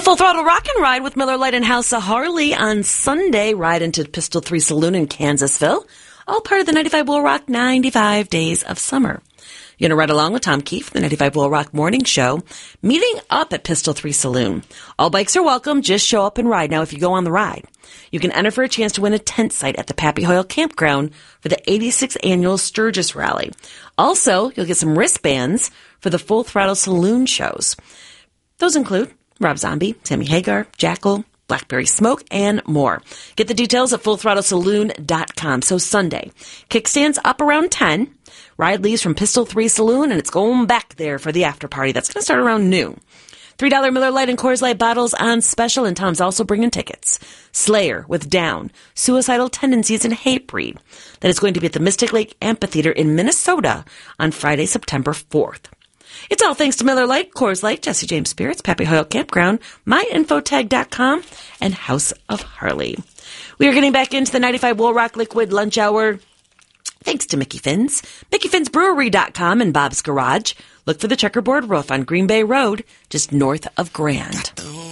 Full Throttle Rock and Ride with Miller Lite and House of Harley on Sunday. Ride into Pistol 3 Saloon in Kansasville. All part of the 95 Will Rock 95 Days of Summer. You're going to ride along with Tom Keefe, the 95 Will Rock Morning Show, meeting up at Pistol 3 Saloon. All bikes are welcome. Just show up and ride. Now, if you go on the ride, you can enter for a chance to win a tent site at the Pappy Hoyle Campground for the 86th Annual Sturgis Rally. Also, you'll get some wristbands for the Full Throttle Saloon shows. Those include Rob Zombie, Sammy Hagar, Jackal, Blackberry Smoke, and more. Get the details at fullthrottlesaloon.com. So Sunday, kickstands up around 10. Ride leaves from Pistol 3 Saloon, and it's going back there for the after party. That's going to start around noon. $3 Miller Lite and Coors Light bottles on special, and Tom's also bringing tickets. Slayer with Down, Suicidal Tendencies, and Hatebreed. That is going to be at the Mystic Lake Amphitheater in Minnesota on Friday, September 4th. It's all thanks to Miller Lite, Coors Light, Jesse James Spirits, Pappy Hoyle Campground, myinfotag.com, and House of Harley. We are getting back into the 95 Will Rock Liquid Lunch Hour. Thanks to Mickey Finn's, MickeyFinnsBrewery.com, and Bob's Garage. Look for the checkerboard roof on Green Bay Road, just north of Grand.